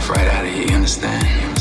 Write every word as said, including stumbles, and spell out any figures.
life right out of here, you understand? You understand?